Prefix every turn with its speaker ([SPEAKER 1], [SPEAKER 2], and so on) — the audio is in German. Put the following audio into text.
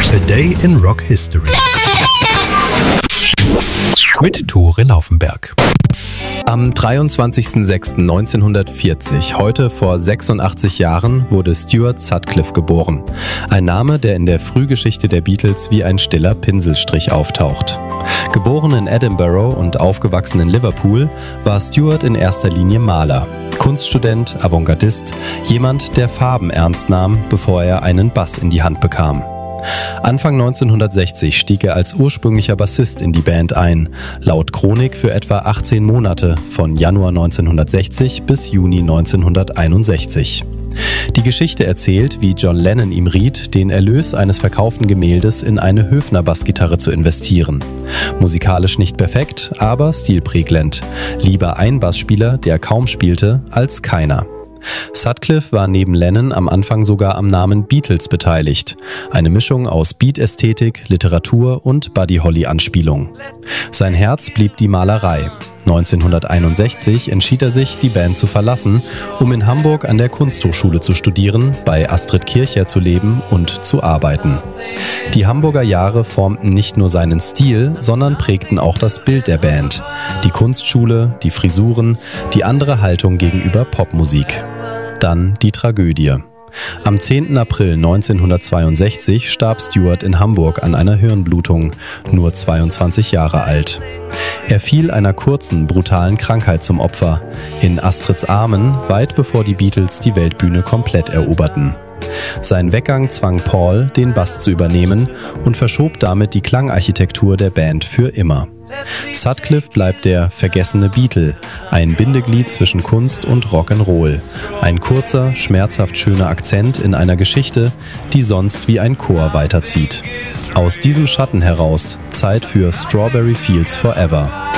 [SPEAKER 1] A Day in Rock History mit Tore Laufenberg.
[SPEAKER 2] Am 23.06.1940, heute vor 86 Jahren, wurde Stuart Sutcliffe geboren. Ein Name, der in der Frühgeschichte der Beatles wie ein stiller Pinselstrich auftaucht. Geboren in Edinburgh und aufgewachsen in Liverpool, war Stuart in erster Linie Maler, Kunststudent, Avantgardist, jemand, der Farben ernst nahm, bevor er einen Bass in die Hand bekam. Anfang 1960 stieg er als ursprünglicher Bassist in die Band ein, laut Chronik für etwa 18 Monate, von Januar 1960 bis Juni 1961. Die Geschichte erzählt, wie John Lennon ihm riet, den Erlös eines verkauften Gemäldes in eine Höfner-Bassgitarre zu investieren. Musikalisch nicht perfekt, aber stilprägend. Lieber ein Bassspieler, der kaum spielte, als keiner. Sutcliffe war neben Lennon am Anfang sogar am Namen Beatles beteiligt. Eine Mischung aus Beat-Ästhetik, Literatur und Buddy Holly-Anspielung. Sein Herz blieb die Malerei. 1961 entschied er sich, die Band zu verlassen, um in Hamburg an der Kunsthochschule zu studieren, bei Astrid Kirchherr zu leben und zu arbeiten. Die Hamburger Jahre formten nicht nur seinen Stil, sondern prägten auch das Bild der Band. Die Kunstschule, die Frisuren, die andere Haltung gegenüber Popmusik. Dann die Tragödie. Am 10. April 1962 starb Stuart in Hamburg an einer Hirnblutung, nur 22 Jahre alt. Er fiel einer kurzen, brutalen Krankheit zum Opfer, in Astrids Armen, weit bevor die Beatles die Weltbühne komplett eroberten. Sein Weggang zwang Paul, den Bass zu übernehmen und verschob damit die Klangarchitektur der Band für immer. Sutcliffe bleibt der vergessene Beatle, ein Bindeglied zwischen Kunst und Rock'n'Roll. Ein kurzer, schmerzhaft schöner Akzent in einer Geschichte, die sonst wie ein Chor weiterzieht. Aus diesem Schatten heraus Zeit für Strawberry Fields Forever.